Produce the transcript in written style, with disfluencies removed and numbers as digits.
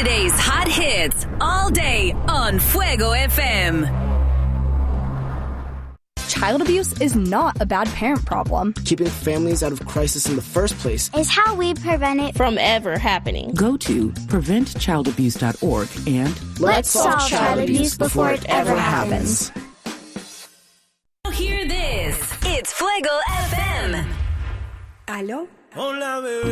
Today's hot hits all day on Fuego FM. Child abuse is not a bad parent problem. Keeping families out of crisis in the first place is how we prevent it from ever happening. Go to preventchildabuse.org and let's solve child abuse before it ever happens. Hear this. It's Fuego FM. ¿Aló? Hola, bebé.